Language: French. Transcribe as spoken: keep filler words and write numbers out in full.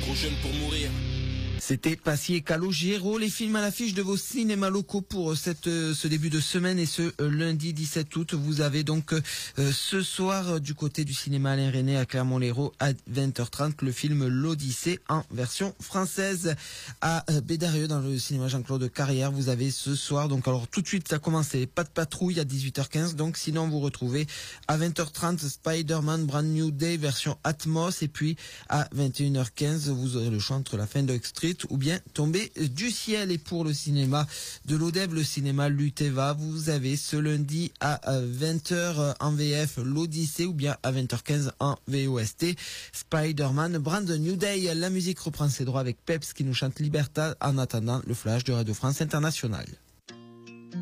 trop jeune pour mourir. C'était Passy et Calogero, les films à l'affiche de vos cinémas locaux pour cette, ce début de semaine et ce lundi dix-sept août. Vous avez donc euh, ce soir du côté du cinéma Alain René à Clermont-Lérault à vingt heures trente le film L'Odyssée en version française. À Bédarieux dans le cinéma Jean-Claude Carrière, vous avez ce soir, donc alors tout de suite ça a commencé, pas de patrouille à dix-huit heures quinze, donc sinon vous retrouvez à vingt heures trente Spider-Man Brand New Day version Atmos, et puis à vingt et une heures quinze vous aurez le choix entre La Fin de Street ou bien Tomber du ciel. Et pour le cinéma de l'Odève, le cinéma Luteva, vous avez ce lundi à vingt heures en V F L'Odyssée, ou bien à vingt heures quinze en V O S T Spider-Man Brand New Day. La musique reprend ses droits avec Peps qui nous chante Libertad en attendant le flash de Radio France Internationale.